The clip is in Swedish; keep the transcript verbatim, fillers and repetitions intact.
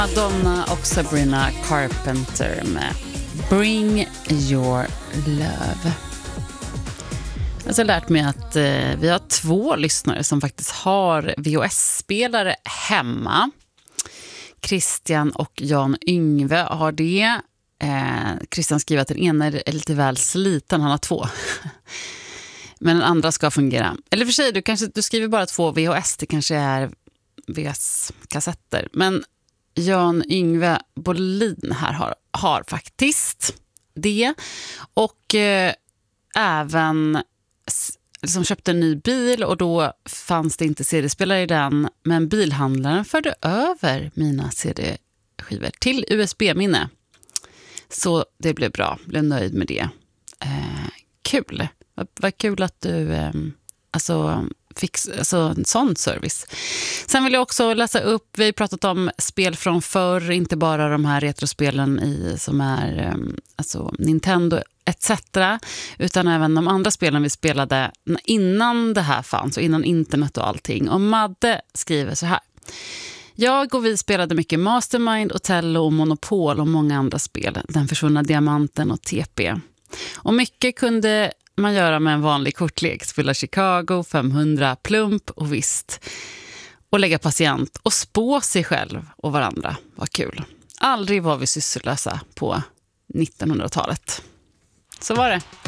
Madonna och Sabrina Carpenter med Bring Your Love. Jag har lärt mig att eh, vi har två lyssnare som faktiskt har V H S-spelare hemma. Christian och Jan Yngve har det. Eh, Christian skriver att den ena är lite väl sliten, han har två. Men den andra ska fungera. Eller för sig, du, kanske, du skriver bara två V H S, det kanske är V S-kassetter. Men Jan Yngve Bolin här har, har faktiskt det. Och eh, även liksom köpte en ny bil och då fanns det inte C D-spelare i den. Men bilhandlaren förde över mina C D-skivor till U S B-minne. Så det blev bra, blev nöjd med det. Eh, kul, vad, vad kul att du eh, alltså, fick alltså, en sån service. Sen vill jag också läsa upp, vi har pratat om spel från förr, inte bara de här retrospelen i, som är eh, alltså Nintendo et cetera. Utan även de andra spelen vi spelade innan det här fanns och innan internet och allting. Och Madde skriver så här. Jag och vi spelade mycket Mastermind, Otello och Monopol och många andra spel. Den försvunna diamanten och T P. Och mycket kunde man göra med en vanlig kortlek. Spela Chicago, femhundra, plump och visst. Och lägga patient och spå sig själv och varandra. Vad kul. Aldrig var vi sysslösa på nittonhundratalet. Så var det.